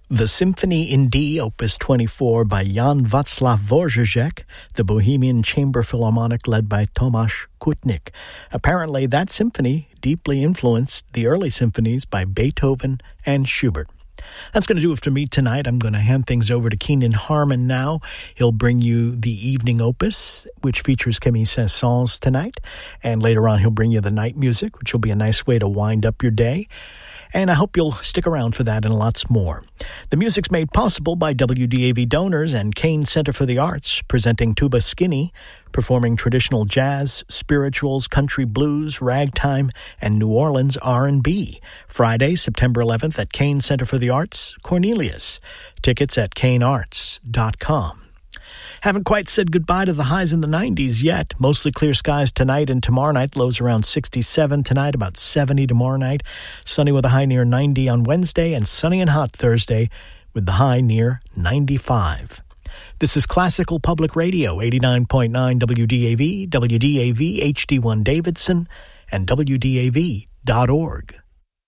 The Symphony in D, Opus 24 by Jan Václav Dvořák, the Bohemian Chamber Philharmonic led by Tomáš Kutník. Apparently, that symphony deeply influenced the early symphonies by Beethoven and Schubert. That's going to do it for me tonight. I'm going to hand things over to Keenan Harmon now. He'll bring you the evening opus, which features Camille Saint-Saëns tonight. And later on, he'll bring you the night music, which will be a nice way to wind up your day. And I hope you'll stick around for that and lots more. The music's made possible by WDAV donors and Kane Center for the Arts, presenting Tuba Skinny, performing traditional jazz, spirituals, country blues, ragtime, and New Orleans R&B. Friday, September 11th at Kane Center for the Arts, Cornelius. Tickets at kanearts.com. Haven't quite said goodbye to the highs in the 90s yet. Mostly clear skies tonight and tomorrow night. Lows around 67 tonight, about 70 tomorrow night. Sunny with a high near 90 on Wednesday, and sunny and hot Thursday with the high near 95. This is Classical Public Radio, 89.9 WDAV, WDAV HD1 Davidson, and WDAV.org.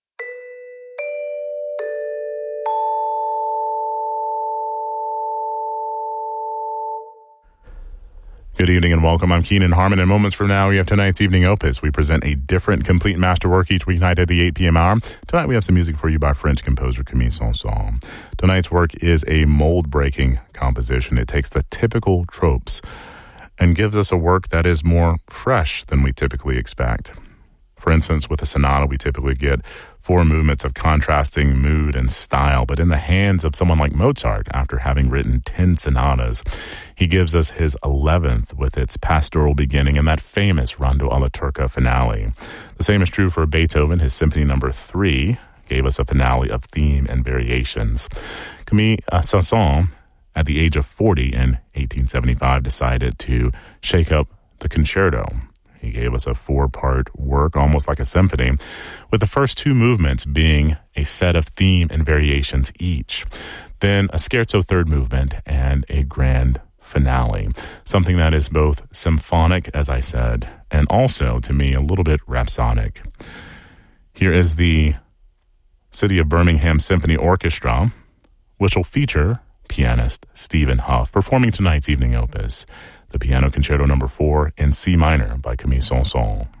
Good evening and welcome. I'm Keenan Harmon, and moments from now we have tonight's evening opus. We present a different complete masterwork each weeknight at the 8 p.m. hour. Tonight we have some music for you by French composer Camille Saint-Saëns. Tonight's work is a mold-breaking composition. It takes the typical tropes and gives us a work that is more fresh than we typically expect. For instance, with a sonata, we typically get 4 movements of contrasting mood and style, but in the hands of someone like Mozart, after having written 10 sonatas, he gives us his 11th with its pastoral beginning and that famous Rondo alla Turca finale. The same is true for Beethoven. His Symphony No. 3 gave us a finale of theme and variations. Camille Saint-Saëns, at the age of 40 in 1875, decided to shake up the concerto. He gave us a 4-part work, almost like a symphony, with the first 2 movements being a set of theme and variations each. Then a scherzo third movement and a grand finale, something that is both symphonic, as I said, and also, to me, a little bit rhapsodic. Here is the City of Birmingham Symphony Orchestra, which will feature pianist Stephen Huff, performing tonight's evening opus, the Piano Concerto No. 4 in C minor by Camille Saint-Saëns.